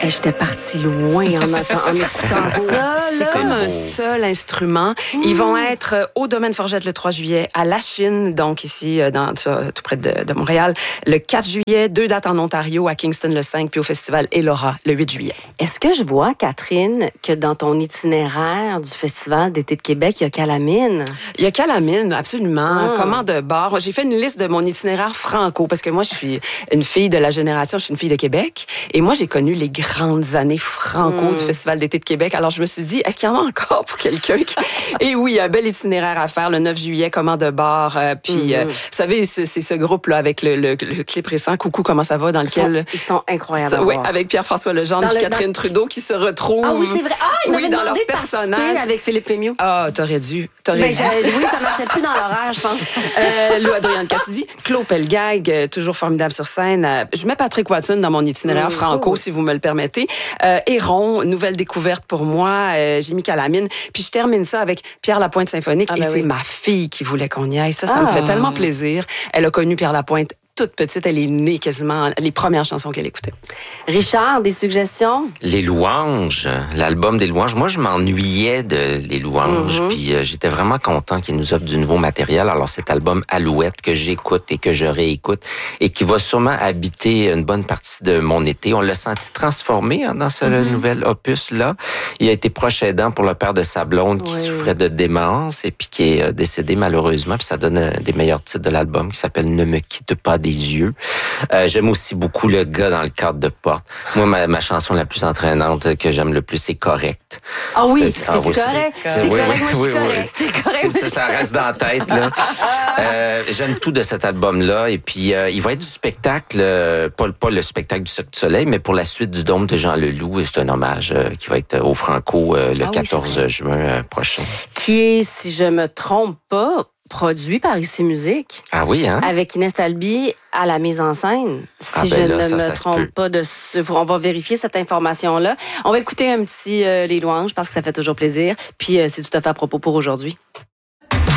J'étais partie loin en écoutant ça. C'est comme un seul instrument. Ils vont être au Domaine Forgette le 3 juillet, à La Chine, donc ici, tout près de Montréal, le 4 juillet, 2 dates en Ontario, à Kingston le 5, puis au Festival Elora le 8 juillet. Est-ce que je vois, Catherine, que dans ton itinéraire du Festival d'été de Québec, il y a Calamine? Il y a Calamine, absolument. Comment de bar. J'ai fait une liste de mon itinéraire franco, parce que moi, je suis une fille de la génération, je suis une fille de Québec, et moi, j'ai connu les grandes années franco du Festival d'été de Québec. Alors, je me suis dit, est-ce qu'il y en a encore pour quelqu'un qui... Et oui, il y a un bel itinéraire à faire le 9 juillet, comment de bar. Puis, vous savez, c'est ce groupe-là avec le clip récent, Coucou, comment ça va, dans lequel... Ils sont incroyables. Oui, avec Pierre-François Legendre et Catherine Trudeau qui se retrouvent. Ah oui, c'est vrai. Ah, il m'avait dans demandé leur de participer personnage. avec Philippe Fémieux. Ah, t'aurais dû. Oui, ça marchait plus dans l'horaire, je pense. Lou Adrienne Cassidy, Claude Pelgag, toujours formidable sur scène. Je mets Patrick Watson dans mon itinéraire franco, si vous me le permettez. Héron, nouvelle découverte pour moi. J'ai mis Calamine. Puis je termine ça avec Pierre Lapointe Symphonique. Et c'est ma fille qui voulait qu'on y aille. Ça me fait tellement plaisir. Elle a connu Pierre Lapointe toute petite, elle est née quasiment les premières chansons qu'elle écoutait. Richard, des suggestions? Les Louanges, l'album des Louanges. Moi, je m'ennuyais de Les Louanges, puis j'étais vraiment content qu'ils nous offrent du nouveau matériel. Alors, cet album Alouette que j'écoute et que je réécoute et qui va sûrement habiter une bonne partie de mon été. On l'a senti transformé dans ce nouvel opus-là. Il a été proche aidant pour le père de sa blonde qui souffrait de démence et puis qui est décédé malheureusement. Puis ça donne un des meilleurs titres de l'album qui s'appelle Ne me quitte pas des yeux. J'aime aussi beaucoup le gars dans le cadre de Porte. Moi, ma chanson la plus entraînante que j'aime le plus, c'est Correct. Ah oui, c'est correct. C'est correct, moi je suis correct. C'est correct. Ça reste dans la tête, là. J'aime tout de cet album-là. Et puis, il va être du spectacle, pas le spectacle du Cirque du Soleil, mais pour la suite du Dôme de Jean Leloup. C'est un hommage qui va être au Franco le 14 juin prochain. Qui est, si je me trompe pas, produit par Ici Musique. Ah oui, hein? Avec Inès Talby à la mise en scène. Si je ne me trompe pas, on va vérifier cette information-là. On va écouter un petit Les Louanges parce que ça fait toujours plaisir. Puis c'est tout à fait à propos pour aujourd'hui.